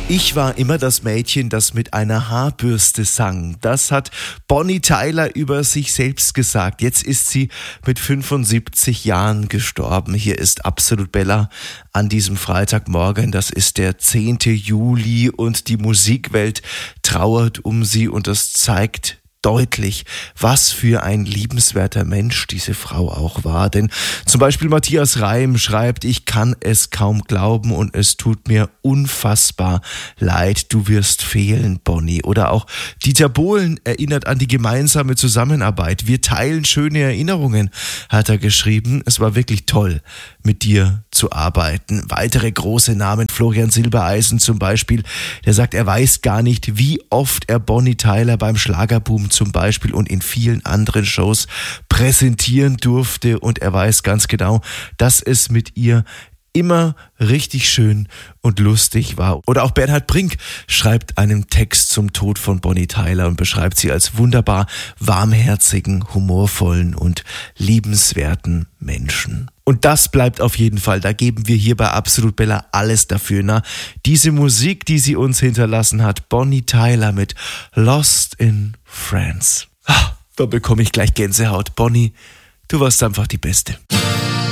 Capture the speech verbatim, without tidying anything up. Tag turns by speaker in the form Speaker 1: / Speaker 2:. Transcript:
Speaker 1: Ich war immer das Mädchen, das mit einer Haarbürste sang. Das hat Bonnie Tyler über sich selbst gesagt. Jetzt ist sie mit fünfundsiebzig Jahren gestorben. Hier ist Absolut Bella an diesem Freitagmorgen. Das ist der zehnte Juli und die Musikwelt trauert um sie und das zeigt deutlich, was für ein liebenswerter Mensch diese Frau auch war. Denn zum Beispiel Matthias Reim schreibt, ich kann es kaum glauben und es tut mir unfassbar leid, du wirst fehlen, Bonnie. Oder auch Dieter Bohlen erinnert an die gemeinsame Zusammenarbeit. Wir teilen schöne Erinnerungen, hat er geschrieben. Es war wirklich toll, mit dir zu arbeiten. Weitere große Namen, Florian Silbereisen zum Beispiel, der sagt, er weiß gar nicht, wie oft er Bonnie Tyler beim Schlagerboom zum Beispiel und in vielen anderen Shows präsentieren durfte und er weiß ganz genau, dass es mit ihr immer richtig schön und lustig war. Oder auch Bernhard Brink schreibt einen Text zum Tod von Bonnie Tyler und beschreibt sie als wunderbar warmherzigen, humorvollen und liebenswerten Menschen. Und das bleibt auf jeden Fall, da geben wir hier bei Absolut Bella alles dafür. Na, diese Musik, die sie uns hinterlassen hat, Bonnie Tyler mit Lost in France. Ah, da bekomme ich gleich Gänsehaut. Bonnie, du warst einfach die Beste.